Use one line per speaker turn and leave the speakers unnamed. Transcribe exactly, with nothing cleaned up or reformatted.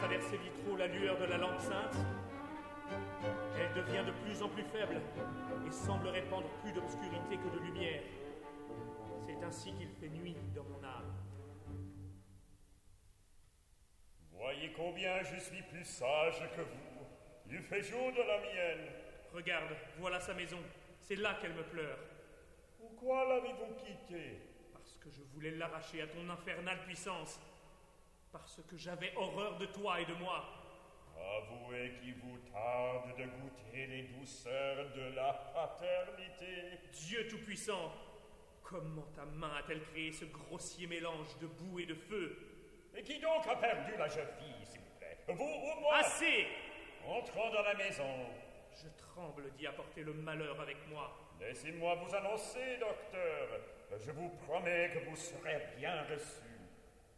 travers ses vitraux la lueur de la lampe sainte. Elle devient de plus en plus faible et semble répandre plus d'obscurité que de lumière. C'est ainsi qu'il fait nuit dans mon âme.
Voyez combien je suis plus sage que vous. Il fait jour de la mienne.
Regarde, voilà sa maison. C'est là qu'elle me pleure.
Pourquoi l'avez-vous quittée?
Parce que je voulais l'arracher à ton infernale puissance. Parce que j'avais horreur de toi et de moi.
Avouez qu'il vous tarde de goûter les douceurs de la paternité.
Dieu Tout-Puissant, comment ta main a-t-elle créé ce grossier mélange de boue et de feu?
Et qui donc a perdu la jeune fille, s'il vous plaît? Vous ou moi?
Assez!
Entrons dans la maison.
Je tremble d'y apporter le malheur avec moi.
Laissez-moi vous annoncer, docteur. Je vous promets que vous serez bien reçu.